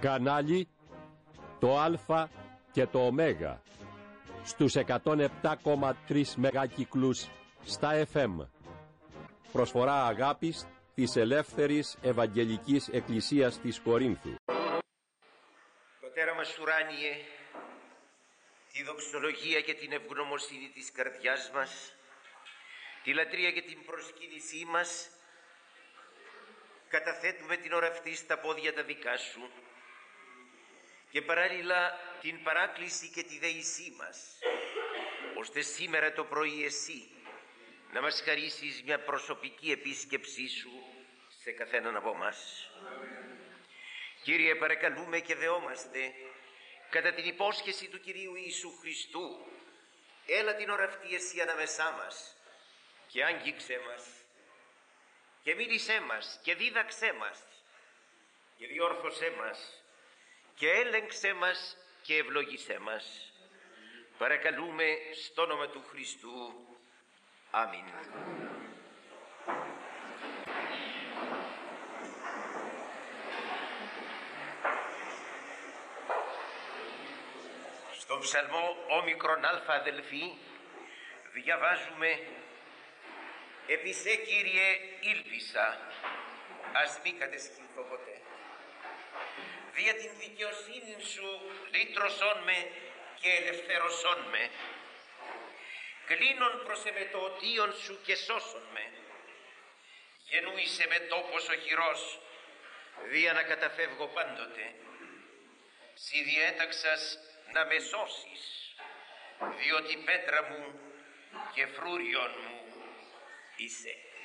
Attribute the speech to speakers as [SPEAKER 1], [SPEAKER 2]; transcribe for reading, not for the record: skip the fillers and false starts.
[SPEAKER 1] Κανάλι το Α και το Ω στους 107,3 μεγάκυκλους στα FM. Προσφορά αγάπης της Ελεύθερης Ευαγγελικής Εκκλησίας της Κορίνθου.
[SPEAKER 2] Πατέρα μας ουράνιε, τη δοξολογία και την ευγνωμοσύνη της καρδιάς μας, τη λατρεία και την προσκύνησή μας καταθέτουμε την ώρα αυτή στα πόδια τα δικά σου και παράλληλα την παράκληση και τη δεησή μας, ώστε σήμερα το πρωί εσύ να μας χαρίσεις μια προσωπική επίσκεψή σου σε καθέναν από μας. Κύριε, παρακαλούμε και δεόμαστε κατά την υπόσχεση του Κυρίου Ιησού Χριστού, έλα την ώρα αυτή εσύ ανάμεσά μας και άγγιξέ μας και μίλησέ μας και δίδαξέ μας και διόρθωσέ μας και έλεγξέ μας και ευλογήσέ μας. Παρακαλούμε στο όνομα του Χριστού. Αμήν. Στον ψαλμό όμικρον αλφα αδελφοί διαβάζουμε «Επί σε Κύριε ήλπισα, ας μη κατεσχυνθώ ποτέ. Δια την δικαιοσύνη σου λύτρωσόν με και ελευθέρωσόν με. Κλίνον προς εμετοωτίον σου και σώσον με. Γενούησε με τόπος οχυρός, δια να καταφεύγω πάντοτε. Συ διέταξας να με σώσεις, διότι πέτρα μου και φρούριον μου είσαι».